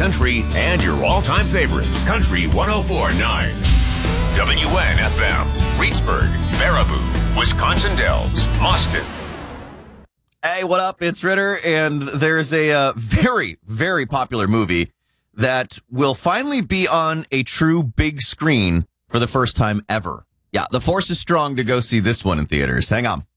country, and your all-time favorites. Country 104.9. WNFM. Reedsburg, Baraboo, Wisconsin Dells, Austin. Hey, what up? It's Ritter, and there's a very, very popular movie that will finally be on a true big screen for the first time ever. Yeah, the force is strong to go see this one in theaters. Hang on.